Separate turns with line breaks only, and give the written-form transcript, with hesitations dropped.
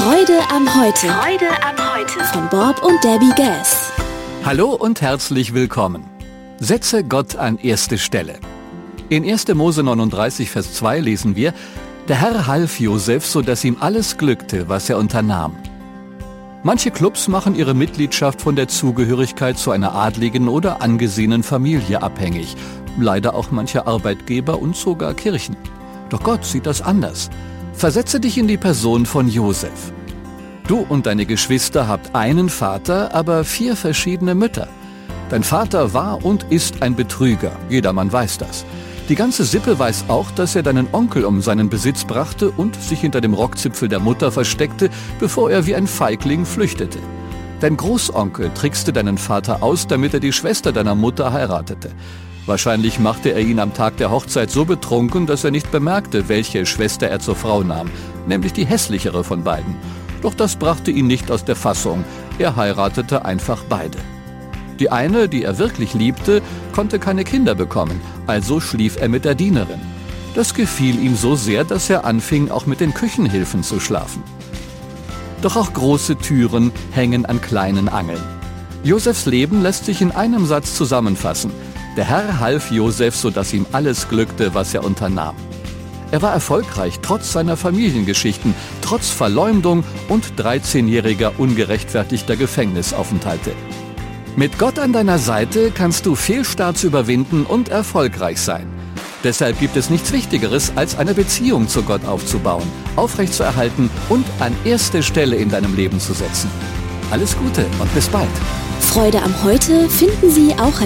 Freude am Heute.
Freude am Heute.
Von Bob und Debbie Gass.
Hallo und herzlich willkommen. Setze Gott an erste Stelle. In 1. Mose 39, Vers 2 lesen wir: Der Herr half Josef, so dass ihm alles glückte, was er unternahm. Manche Clubs machen ihre Mitgliedschaft von der Zugehörigkeit zu einer adligen oder angesehenen Familie abhängig. Leider auch manche Arbeitgeber und sogar Kirchen. Doch Gott sieht das anders. Versetze dich in die Person von Josef. Du und deine Geschwister habt einen Vater, aber 4 verschiedene Mütter. Dein Vater war und ist ein Betrüger. Jedermann weiß das. Die ganze Sippe weiß auch, dass er deinen Onkel um seinen Besitz brachte und sich hinter dem Rockzipfel der Mutter versteckte, bevor er wie ein Feigling flüchtete. Dein Großonkel trickste deinen Vater aus, damit er die Schwester deiner Mutter heiratete. Wahrscheinlich machte er ihn am Tag der Hochzeit so betrunken, dass er nicht bemerkte, welche Schwester er zur Frau nahm, nämlich die hässlichere von beiden. Doch das brachte ihn nicht aus der Fassung. Er heiratete einfach beide. Die eine, die er wirklich liebte, konnte keine Kinder bekommen, also schlief er mit der Dienerin. Das gefiel ihm so sehr, dass er anfing, auch mit den Küchenhilfen zu schlafen. Doch auch große Türen hängen an kleinen Angeln. Josefs Leben lässt sich in einem Satz zusammenfassen: Der Herr half Josef, so dass ihm alles glückte, was er unternahm. Er war erfolgreich, trotz seiner Familiengeschichten, trotz Verleumdung und 13-jähriger ungerechtfertigter Gefängnisaufenthalte. Mit Gott an deiner Seite kannst du Fehlstarts überwinden und erfolgreich sein. Deshalb gibt es nichts Wichtigeres, als eine Beziehung zu Gott aufzubauen, aufrechtzuerhalten und an erste Stelle in deinem Leben zu setzen. Alles Gute und bis bald.
Freude am Heute finden Sie auch